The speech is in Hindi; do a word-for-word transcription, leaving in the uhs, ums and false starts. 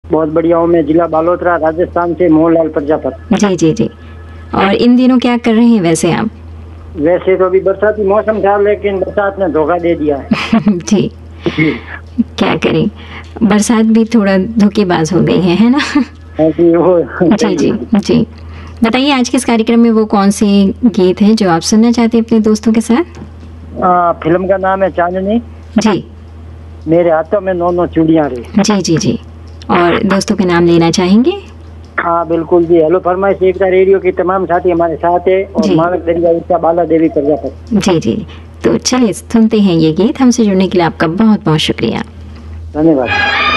बहुत बढ़िया हूँ। मैं जिला बालोतरा राजस्थान से मोहनलाल प्रजापति। जी जी जी। और इन दिनों क्या कर रहे हैं वैसे आप? वैसे तो अभी बरसाती मौसम था, लेकिन बरसात ने धोखा दे दिया है। जी, क्या करें, बरसात भी थोड़ा धोखेबाज हो गई है है ना। जी वो जी जी जी। बताइए आज के इस कार्यक्रम में वो कौन से गीत हैं जो आप सुनना चाहते हैं अपने दोस्तों के साथ? आ, फिल्म का नाम है चांदनी। जी। मेरे हाथों में नौ नौ चूड़ियां रे। जी जी जी। और दोस्तों के नाम लेना चाहेंगे? हाँ बिल्कुल जी। हेलो फरमाइश एकता रेडियो की तमाम साथी हमारे साथ है, और मानक दरिया उसका बाला देवी प्रजापति। जी जी। तो चलिए सुनते हैं ये गीत। हमसे जुड़ने के लिए आपका बहुत बहुत शुक्रिया। धन्यवाद।